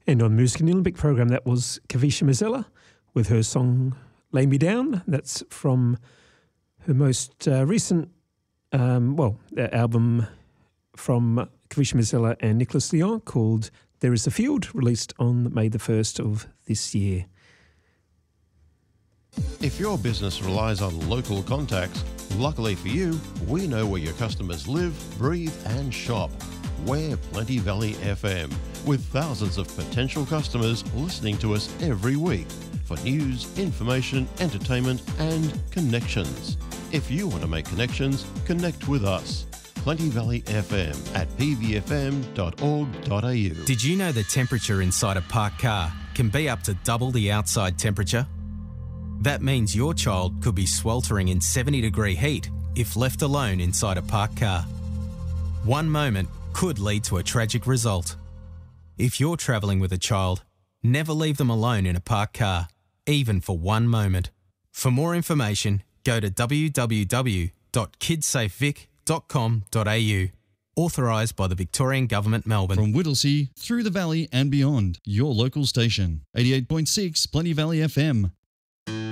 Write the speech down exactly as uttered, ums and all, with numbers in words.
And on the Music in the Olympic program, that was Kavisha Mazzella with her song Lay Me Down. That's from her most uh, recent, um, well, uh, album from Kavisha Mazzella and Nicholas Leon called There Is a Field, released on May the first of this year. If your business relies on local contacts, luckily for you, we know where your customers live, breathe and shop. We're Plenty Valley F M, with thousands of potential customers listening to us every week for news, information, entertainment and connections. If you want to make connections, connect with us. Plenty Valley F M at p v f m dot org dot a u. Did you know the temperature inside a parked car can be up to double the outside temperature? That means your child could be sweltering in seventy degree heat if left alone inside a parked car. One moment could lead to a tragic result. If you're travelling with a child, never leave them alone in a parked car, even for one moment. For more information, go to w w w dot kidsafe vic dot com dot a u. Authorised by the Victorian Government, Melbourne. From Whittlesea through the valley and beyond, your local station. eighty-eight point six Plenty Valley F M,